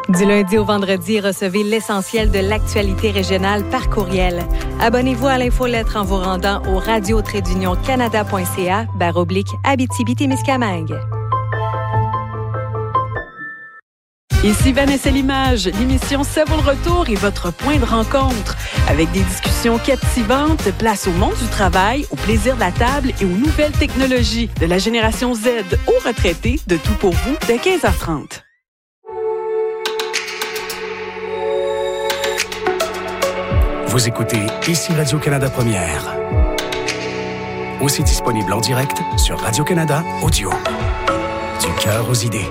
Du lundi au vendredi, recevez l'essentiel de l'actualité régionale par courriel. Abonnez-vous à l'infolettre en vous rendant au radio-canada.ca/Abitibi-Témiscamingue. Ici Vanessa Limage, l'émission Ça vaut le retour est votre point de rencontre. Avec des discussions captivantes, place au monde du travail, au plaisir de la table et aux nouvelles technologies. De la génération Z aux retraités, de tout pour vous, dès 15h30. Vous écoutez Ici Radio-Canada Première. Aussi disponible en direct sur Radio-Canada Audio. Du cœur aux idées.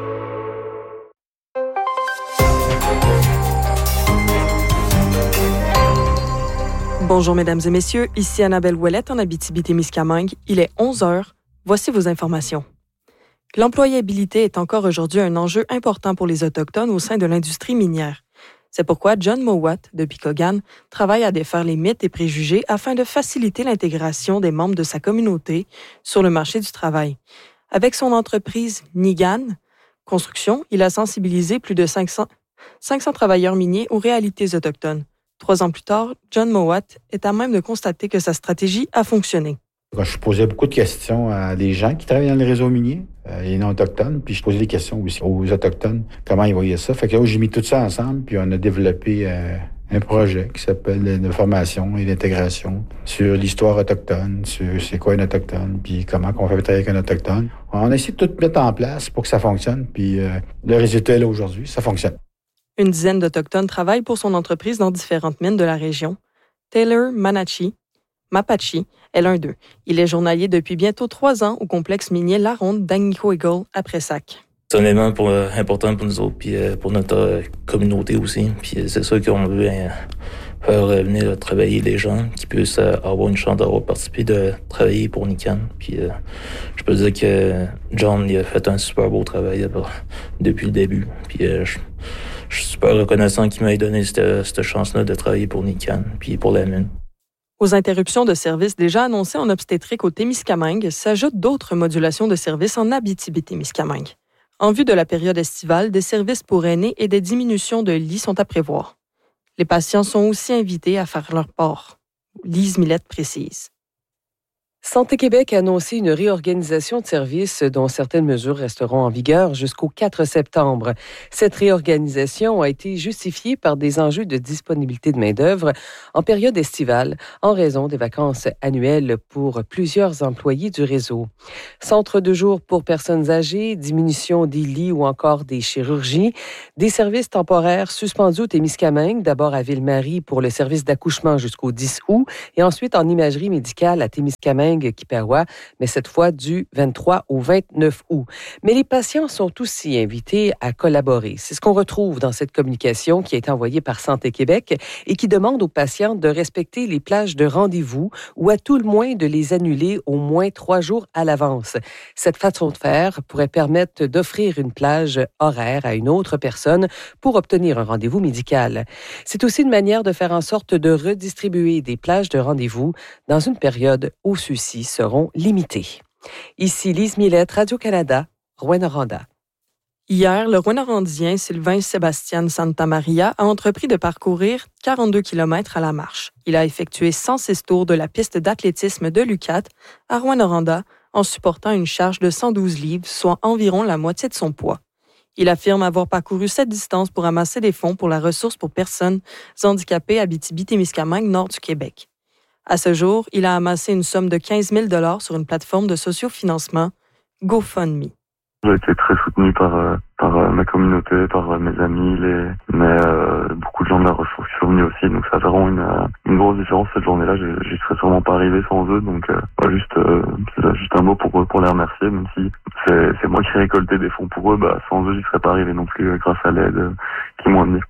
Bonjour mesdames et messieurs, ici Annabelle Ouellette en Abitibi-Témiscamingue. Il est 11h. Voici vos informations. L'employabilité est encore aujourd'hui un enjeu important pour les Autochtones au sein de l'industrie minière. C'est pourquoi John Mowat, de Picogan, travaille à défaire les mythes et préjugés afin de faciliter l'intégration des membres de sa communauté sur le marché du travail. Avec son entreprise Nigan Construction, il a sensibilisé plus de 500 travailleurs miniers aux réalités autochtones. 3 ans plus tard, John Mowat est à même de constater que sa stratégie a fonctionné. Je posais beaucoup de questions à des gens qui travaillent dans le réseau minier, les non-autochtones, puis je posais des questions aussi aux Autochtones, comment ils voyaient ça. Fait que là, j'ai mis tout ça ensemble, puis on a développé un projet qui s'appelle de formation et d'intégration sur l'histoire autochtone, sur c'est quoi un Autochtone, puis comment on fait travailler avec un Autochtone. On a essayé de tout mettre en place pour que ça fonctionne, puis le résultat est là aujourd'hui, ça fonctionne. Une dizaine d'Autochtones travaillent pour son entreprise dans différentes mines de la région. Taylor Mapachi est l'un d'eux. Il est journalier depuis bientôt 3 ans au complexe minier La Ronde d'Agnico Eagle à Pressac. C'est un élément important pour nous autres, puis pour notre communauté aussi. Puis c'est ça qu'on veut faire venir travailler les gens qui puissent avoir une chance d'avoir participé de travailler pour Nican. Puis je peux dire que John il a fait un super beau travail depuis le début. Puis je suis super reconnaissant qu'il m'ait donné cette chance-là de travailler pour Nican, puis pour la mine. Aux interruptions de services déjà annoncées en obstétrique au Témiscamingue s'ajoutent d'autres modulations de services en Abitibi-Témiscamingue. En vue de la période estivale, des services pour aînés et des diminutions de lits sont à prévoir. Les patients sont aussi invités à faire leur part. Lise Millette précise. Santé Québec a annoncé une réorganisation de services dont certaines mesures resteront en vigueur jusqu'au 4 septembre. Cette réorganisation a été justifiée par des enjeux de disponibilité de main-d'œuvre en période estivale en raison des vacances annuelles pour plusieurs employés du réseau. Centre de jour pour personnes âgées, diminution des lits ou encore des chirurgies, des services temporaires suspendus au Témiscamingue, d'abord à Ville-Marie pour le service d'accouchement jusqu'au 10 août et ensuite en imagerie médicale à Témiscamingue Kippawa, mais cette fois du 23 au 29 août. Mais les patients sont aussi invités à collaborer. C'est ce qu'on retrouve dans cette communication qui a été envoyée par Santé Québec et qui demande aux patients de respecter les plages de rendez-vous ou à tout le moins de les annuler au moins 3 jours à l'avance. Cette façon de faire pourrait permettre d'offrir une plage horaire à une autre personne pour obtenir un rendez-vous médical. C'est aussi une manière de faire en sorte de redistribuer des plages de rendez-vous dans une période où ceux-ci seront limités. Ici Lise Millette, Radio-Canada, Rouyn-Noranda. Hier, le Rouyn-Norandien Sylvain Sébastien Santamaria a entrepris de parcourir 42 km à la marche. Il a effectué 106 tours de la piste d'athlétisme de l'UQAT à Rouyn-Noranda en supportant une charge de 112 livres, soit environ la moitié de son poids. Il affirme avoir parcouru cette distance pour amasser des fonds pour la ressource pour personnes handicapées Abitibi-Témiscamingue, nord du Québec. À ce jour, il a amassé une somme de 15 000 $ sur une plateforme de sociofinancement, GoFundMe. J'ai été très soutenu par ma communauté, par mes amis, beaucoup de gens de la ressource qui sont venus aussi. Donc ça a vraiment une grosse différence cette journée-là. J'y serais sûrement pas arrivé sans eux. Donc juste un mot pour les remercier, même si c'est moi qui ai récolté des fonds pour eux. Sans eux, j'y serais pas arrivé non plus grâce à l'aide qu'ils m'ont amené.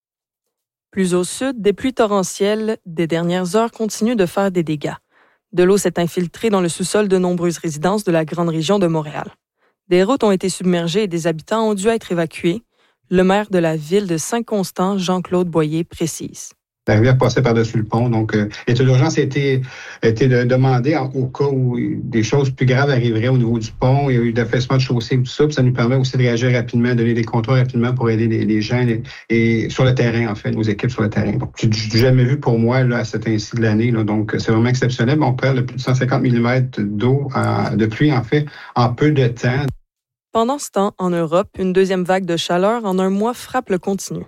Plus au sud, des pluies torrentielles des dernières heures continuent de faire des dégâts. De l'eau s'est infiltrée dans le sous-sol de nombreuses résidences de la grande région de Montréal. Des routes ont été submergées et des habitants ont dû être évacués. Le maire de la ville de Saint-Constant, Jean-Claude Boyer, précise. la rivière passait par-dessus le pont. Donc, l'état d'urgence a été demandé au cas où des choses plus graves arriveraient au niveau du pont. Il y a eu d'affaissement de chaussée ou tout ça. Puis ça nous permet aussi de réagir rapidement, donner des contrôles rapidement pour aider les gens et sur le terrain, en fait, nos équipes sur le terrain. Donc, j'ai jamais vu pour moi là, à cet ainsi de l'année. Là, donc, c'est vraiment exceptionnel. On perd de plus de 150 mm d'eau, de pluie, en fait, en peu de temps. Pendant ce temps, en Europe, une deuxième vague de chaleur en un mois frappe le continent.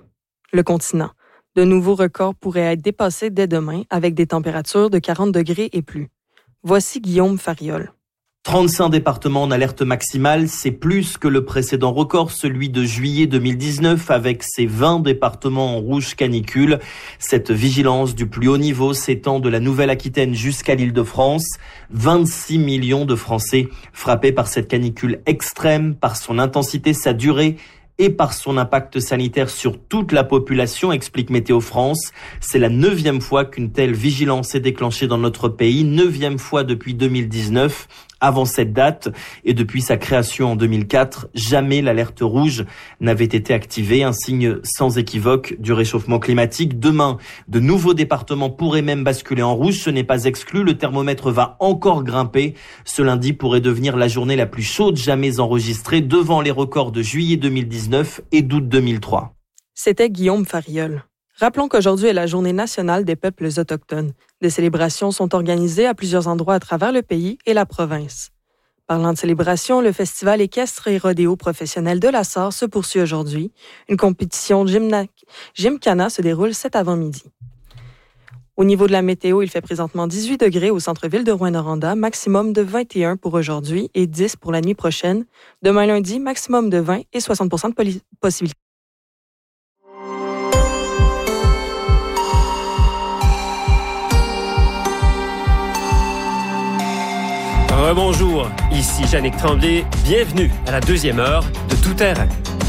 De nouveaux records pourraient être dépassés dès demain avec des températures de 40 degrés et plus. Voici Guillaume Fariol. 35 départements en alerte maximale, c'est plus que le précédent record, celui de juillet 2019 avec ses 20 départements en rouge canicule. Cette vigilance du plus haut niveau s'étend de la Nouvelle-Aquitaine jusqu'à l'Île-de-France. 26 millions de Français frappés par cette canicule extrême, par son intensité, sa durée et par son impact sanitaire sur toute la population, explique Météo France. C'est la 9e fois qu'une telle vigilance est déclenchée dans notre pays, 9e fois depuis 2019. Avant cette date et depuis sa création en 2004, jamais l'alerte rouge n'avait été activée, un signe sans équivoque du réchauffement climatique. Demain, de nouveaux départements pourraient même basculer en rouge, ce n'est pas exclu, le thermomètre va encore grimper. Ce lundi pourrait devenir la journée la plus chaude jamais enregistrée, devant les records de juillet 2019 et d'août 2003. C'était Guillaume Fariol. Rappelons qu'aujourd'hui est la Journée nationale des peuples autochtones. Des célébrations sont organisées à plusieurs endroits à travers le pays et la province. Parlant de célébration, le festival équestre et rodéo professionnel de la Sarre se poursuit aujourd'hui. Une compétition Gymkhana se déroule cet avant-midi. Au niveau de la météo, il fait présentement 18 degrés au centre-ville de Rouyn-Noranda, maximum de 21 pour aujourd'hui et 10 pour la nuit prochaine. Demain lundi, maximum de 20 et 60 de possibilité. Rebonjour, ici Jannick Tremblay, bienvenue à la deuxième heure de Tout Terrain.